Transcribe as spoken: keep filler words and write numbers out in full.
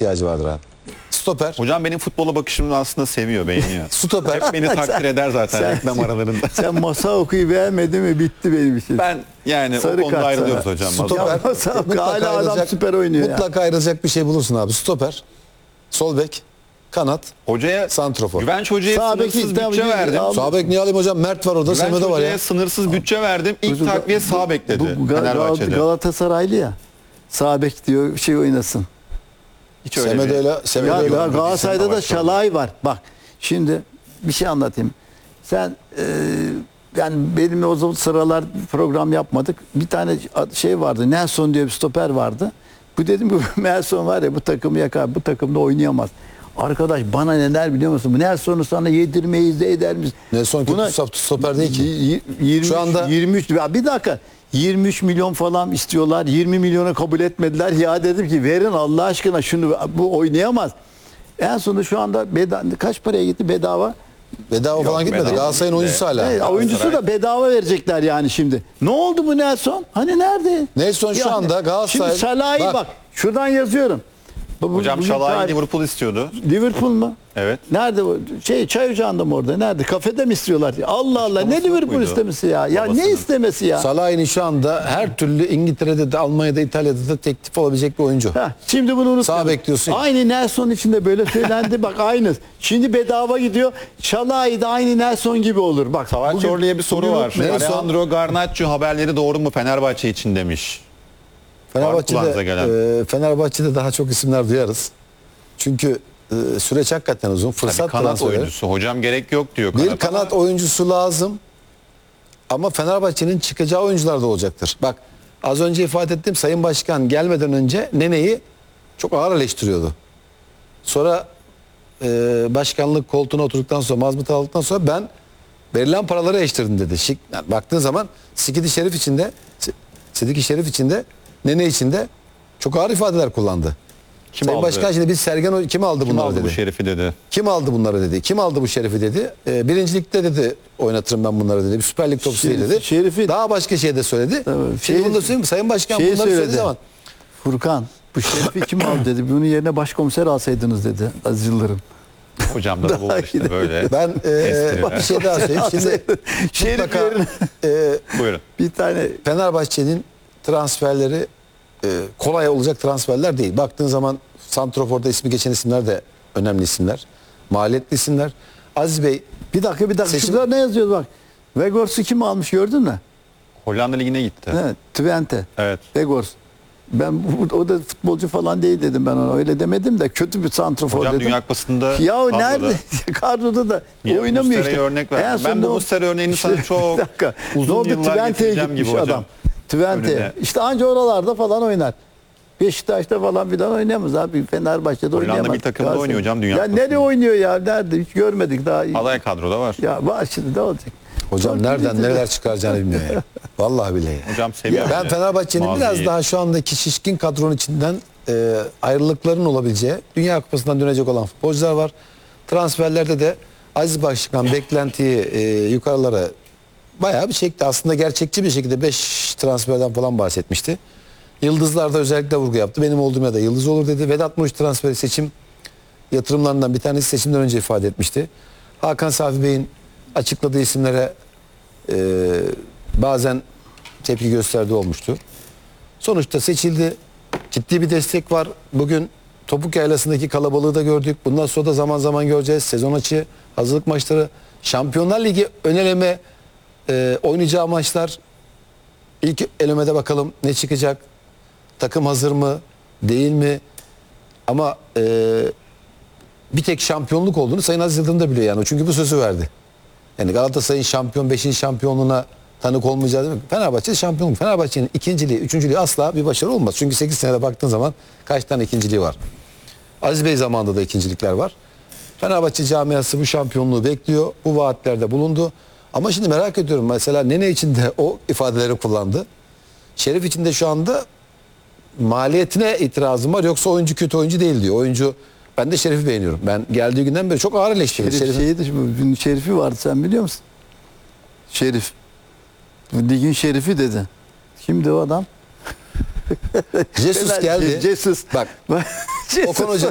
ihtiyacı vardır abi. Stoper. Hocam benim futbola bakışımı aslında seviyor, beğeniyor. Stoper. Hep beni takdir eder zaten sen- reklam aralarında. Sen masa okuyu beğenmedin mi bitti benim için. Ben yani Sarı o konuda kart ayrılıyoruz sana. hocam. Stoper. Ya masa oku, hala adam ayrılacak- süper oynuyor ya. Mutlaka ayrılacak bir şey bulursun abi. Stoper. Sol bek. Kanat. Hocaya, Santrofor. Güvenç Hoca'ya Sağ beki sınırsız tabii bütçe ki- verdim. Abi- Sağ bek niye alayım hocam? Mert var orada. Güvenç Semedo var Hoca'ya ya. sınırsız bütçe verdim. İlk Bu- takviye bu- sağ bek dedi Bu, bu Gal- Fenerbahçe'de. Galatasaraylı ya. Sağ bek diyor şey oynasın. Hiç öyle Semedo'yla bir- Semedo Ya, ile- ya Galatasaray'da da Savaş var. Şalay var. Bak şimdi bir şey anlatayım. Sen e, yani benim o zaman sıralar program yapmadık. Bir tane şey vardı. Nelson diye bir stoper vardı. Bu dedim ki Nelson var ya bu takımı yakar. Bu takımda oynayamaz. Arkadaş bana neler biliyor musun? Bu Nelson'u sana yedirmeyiz de eder miyiz? Nelson kötü stop- stoper değil ki. Y- y- yirmi üç, Şu anda- yirmi üç ya bir dakika. yirmi üç milyon falan istiyorlar. yirmi milyona kabul etmediler. Ya dedim ki verin Allah aşkına şunu, bu oynayamaz. En sonunda şu anda beda, kaç paraya gitti bedava? Bedava Yok, falan gitmedi. bedava Galatasaray'ın değil de. oyuncusu hala. Evet, oyuncusu da bedava verecekler yani şimdi. Ne oldu bu Nelson? Hani nerede? Nelson şu anda Galatasaray- Şimdi Salah'ı Bak. bak. Şuradan yazıyorum. Bu- bu- Hocam bugün Şalay tarih- Liverpool istiyordu. Liverpool mu? Evet. Nerede bu? Şey çay ocağında mı orada? Nerede? Kafede mi istiyorlar? Allah Allah ne Açıklaması yok Liverpool muydu? istemesi ya? Ya Babasının. ne istemesi ya? Salah'ın şu anda her türlü İngiltere'de de Almanya'da İtalya'da da teklif olabilecek bir oyuncu. Heh, şimdi bunu unutma. Sağ bekliyorsun. Aynı Nelson için de böyle söylendi. Bak aynı. Şimdi bedava gidiyor. Şalay da aynı Nelson gibi olur. Bak Savaş bugün- Çorlu'ya bir soru bugün var. unutmayın. Nelson- Alejandro Garnacho haberleri doğru mu Fenerbahçe için demiş. kulağınıza Fenerbahçe'de, gelen. e, Fenerbahçe'de daha çok isimler duyarız. Çünkü e, süreç hakikaten uzun. Tabii Fırsat kanat transferi. oyuncusu. Hocam gerek yok diyor. Bir kanat kanat ama oyuncusu lazım. Ama Fenerbahçe'nin çıkacağı oyuncular da olacaktır. Bak az önce ifade ettim. Sayın Başkan gelmeden önce Nene'yi çok ağır eleştiriyordu. Sonra e, başkanlık koltuğuna oturduktan sonra, mazmut aldıktan sonra ben verilen paraları eleştirdim dedi. Şik, yani baktığın zaman Sikidi Şerif içinde, Sidiki Şerif içinde, Nene içinde çok ağır ifadeler kullandı. Kim Sayın aldı? Başkan şimdi biz Sergen Hoca- kim aldı kim bunları aldı dedi. bu şerifi dedi. Kim aldı bunları dedi. Kim aldı bu Şerif'i dedi. E, birincilikte dedi oynatırım ben bunları dedi. Bir Süper Lig topçusu değil dedi. Şerif'i- Daha başka şey de söyledi. Tabii, Şimdi Şerif- bunu da söyleyeyim. Sayın Başkan Şeyi bunları söylediği söyledi. zaman. Furkan bu Şerif'i kim aldı dedi. Bunun yerine başkomiser alsaydınız dedi Aziz Yıldırım. Hocam da bu Daha işte iyi. böyle. Ben e, Espriler. bir şey daha söyleyeyim. Şimdi Şerif mutlaka yerine e, Buyurun. bir tane Fenerbahçe'nin transferleri e, kolay olacak transferler değil. Baktığın zaman Santrofor'da ismi geçen isimler de önemli isimler. Maliyetli isimler. Aziz Bey bir dakika bir dakika. Seçim- Şurada ne yazıyor bak. Vegors'u kim almış gördün mü? Hollanda Ligi'ne gitti. Evet, Twente. Evet. Vegors. Ben bu- o da futbolcu falan değil dedim ben ona. Öyle demedim de kötü bir santrofor Hocam dedim. Dünya Kupası'nda Ya kadroda. nerede? Kadroda da Niye? oynamıyor Muslera'ya işte. örnek ver. En Ben sonunda bu o- Muslera örneğini sana çok bir dakika. uzun Ne oldu? yıllar Twente'ye getireceğim gitmiş gibi hocam. adam. Twente. Önüne. İşte anca oralarda falan oynar. Beşiktaş'ta falan filan oynayamaz abi. Fenerbahçe'de Hollanda oynayamaz. bir takımda oynuyor hocam Dünya Ya nereye Kupası'nda. oynuyor ya? Nerede? Hiç görmedik daha. Alay kadroda var. Ya var şimdi ne olacak? hocam Çok nereden iyi. nereler çıkaracağını bilmiyor ya. Vallahi billahi. Hocam seviyor. Ben beni. Fenerbahçe'nin biraz Maziyi. daha şu andaki şişkin kadronun içinden e, ayrılıkların olabileceği, Dünya Kupası'ndan dönecek olan futbolcular var. Transferlerde de Aziz Başkan beklentiyi e, yukarılara bayağı bir çekti. Aslında gerçekçi bir şekilde beş transferden falan bahsetmişti. Yıldızlarda özellikle vurgu yaptı. Benim olduğum ya da yıldız olur dedi. Vedat Muriç transferi seçim yatırımlarından bir tanesi seçimden önce ifade etmişti. Hakan Safi Bey'in açıkladığı isimlere e, bazen tepki gösterdiği olmuştu. Sonuçta seçildi. Ciddi bir destek var. Bugün Topuk Yaylası'ndaki kalabalığı da gördük. Bundan sonra da zaman zaman göreceğiz. Sezon açı, hazırlık maçları, Şampiyonlar Ligi ön eleme e, oynayacağı maçlar. İlk elemede bakalım ne çıkacak? Takım hazır mı? Değil mi? Ama e, bir tek şampiyonluk olduğunu Sayın Aziz Yıldırım da biliyor yani. Çünkü bu sözü verdi. Yani Galatasaray'ın şampiyon, beşinci şampiyonluğuna tanık olmayacağı değil mi? Fenerbahçe şampiyonluk. Fenerbahçe'nin ikinciliği, üçüncülüğü asla bir başarı olmaz. Çünkü sekiz senede baktığın zaman kaç tane ikinciliği var? Aziz Bey zamanında da ikincilikler var. Fenerbahçe camiası bu şampiyonluğu bekliyor. Bu vaatlerde bulundu. Ama şimdi merak ediyorum mesela Nene için de o ifadeleri kullandı. Şerif için de şu anda maliyetine itirazım var. Yoksa oyuncu kötü oyuncu değil diyor. Oyuncu ben de Şerif'i beğeniyorum. Ben geldiği günden beri çok ağır eleştiriyor. Şerif Şerif'in- şeydi, bu Şerifi vardı sen biliyor musun? Şerif. Bu ligin şerifi dedi. Kimdi o adam? Jesus geldi. Jesus. Bak Jesus. Okan Hoca